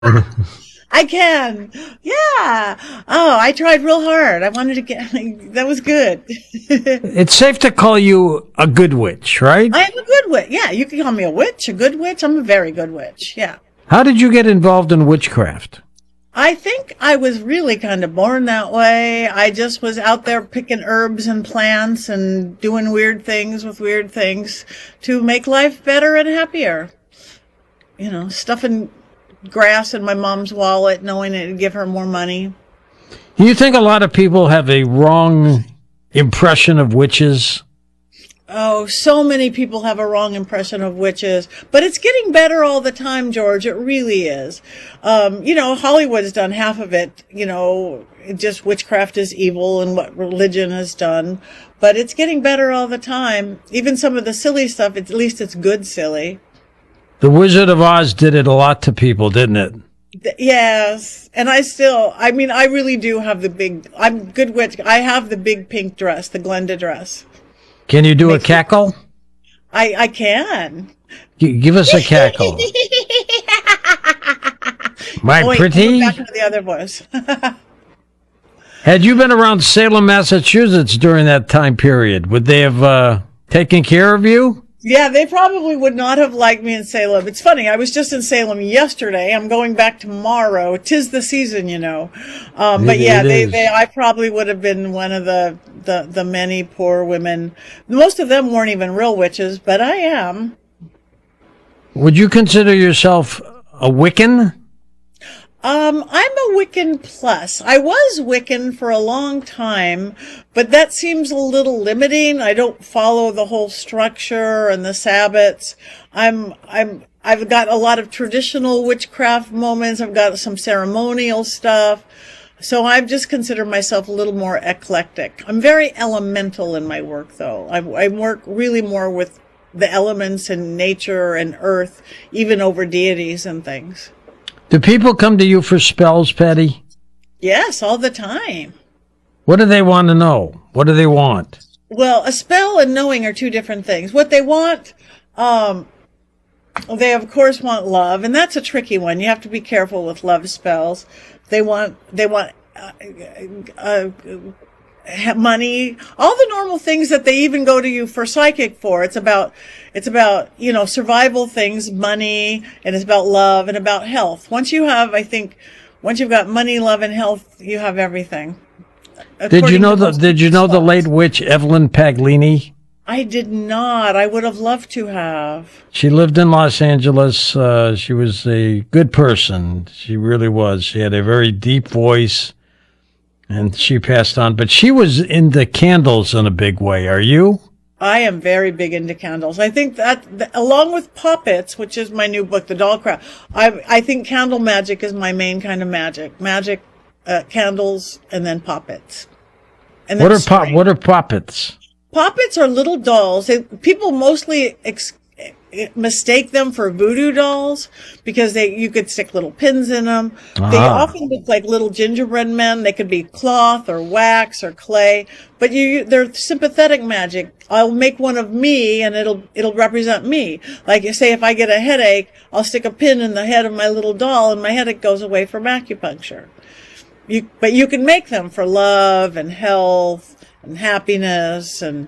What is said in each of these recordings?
I can. Yeah. Oh, I tried real hard. I wanted to get, that was good. It's safe to call you a good witch, right? I am a good witch. Yeah, you can call me a witch, a good witch. I'm a very good witch. Yeah. How did you get involved in witchcraft? I think I was really kind of born that way. I just was out there picking herbs and plants and doing weird things with weird things to make life better and happier. Stuffing grass in my mom's wallet, knowing it'd give her more money. Do you think a lot of people have a wrong impression of witches? Oh, so many people have a wrong impression of witches, but it's getting better all the time, George. It really is. Hollywood's done half of it, just witchcraft is evil and what religion has done, but it's getting better all the time. Even some of the silly stuff, at least it's good silly. The Wizard of Oz did it a lot to people, didn't it? Yes. And I really do have I'm good witch. I have the big pink dress, the Glenda dress. Can you do a cackle? I can. Give us a cackle. My pretty. Back to the other voice. Had you been around Salem, Massachusetts during that time period, would they have taken care of you? Yeah, they probably would not have liked me in Salem. It's funny, I was just in Salem yesterday. I'm going back tomorrow. 'Tis the season, But yeah, I probably would have been one of the many poor women. Most of them weren't even real witches, but I am. Would you consider yourself a Wiccan? I'm a Wiccan plus. I was Wiccan for a long time, but that seems a little limiting. I don't follow the whole structure and the Sabbats. I've got a lot of traditional witchcraft moments. I've got some ceremonial stuff. So I just consider myself a little more eclectic. I'm very elemental in my work, though. I work really more with the elements and nature and earth, even over deities and things. Do people come to you for spells, Patty? Yes, all the time. What do they want to know? What do they want? Well, a spell and knowing are two different things. What they want, they of course want love, and that's a tricky one. You have to be careful with love spells. They want money, all the normal things that they even go to you for psychic for. It's about, survival things, money, and it's about love and about health. Once you've got money, love, and health, you have everything. Did you know the late witch Evelyn Paglini? I did not. I would have loved to have. She lived in Los Angeles. She was a good person. She really was. She had a very deep voice. And she passed on, but she was into candles in a big way. Are you? I am very big into candles. I think that, along with puppets, which is my new book, The Doll Craft, I think candle magic is my main kind of magic. Magic, candles, and then puppets. And then what are puppets? Puppets are little dolls. People mostly mistake them for voodoo dolls because you could stick little pins in them. They often look like little gingerbread men. They could be cloth or wax or clay, but they're sympathetic magic. I'll make one of me and it'll represent me. Like, say, if I get a headache, I'll stick a pin in the head of my little doll and my headache goes away from acupuncture. But you can make them for love and health and happiness and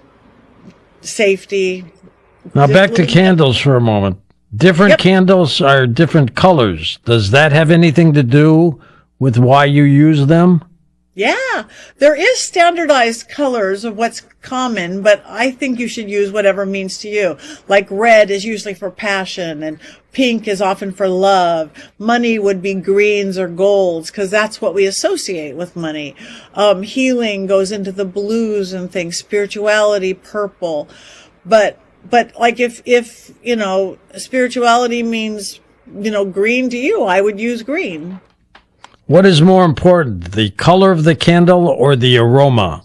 safety. Now back to candles for a moment. Different candles are different colors. Does that have anything to do with why you use them? Yeah, there is standardized colors of what's common, but I think you should use whatever means to you. Like red is usually for passion, and pink is often for love. Money would be greens or golds, because that's what we associate with money. Healing goes into the blues and things. Spirituality, purple. But like if spirituality means, green to you, I would use green. What is more important, the color of the candle or the aroma?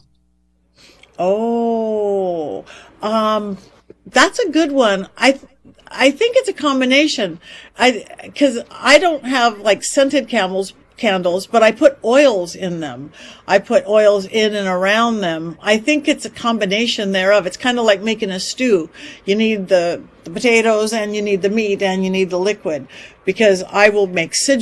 Oh, that's a good one. I think it's a combination. Because I don't have like scented candles, but I put oils in them. I put oils in and around them. I think it's a combination thereof. It's kind of like making a stew. You need the potatoes, and you need the meat, and you need the liquid, because I will make